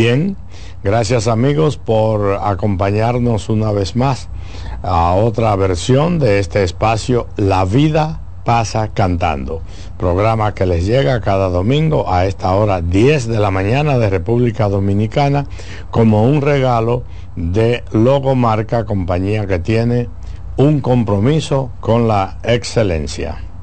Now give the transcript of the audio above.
Bien, gracias amigos por acompañarnos una vez más a otra versión de este espacio La Vida Pasa Cantando, programa que les llega cada domingo a esta hora 10 de la mañana de República Dominicana como un regalo de Logomarca, compañía que tiene un compromiso con la excelencia.